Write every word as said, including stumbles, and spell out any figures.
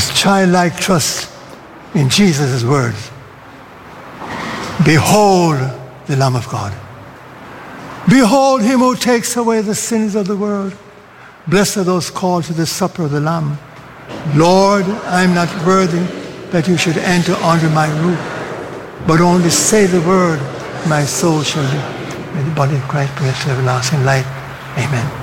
with childlike trust in Jesus' words. Behold the Lamb of God. Behold him who takes away the sins of the world. Blessed are those called to the supper of the Lamb. Lord, I am not worthy that you should enter under my roof, but only say the word, my soul shall live. May the body of Christ bring us to everlasting life. Amen.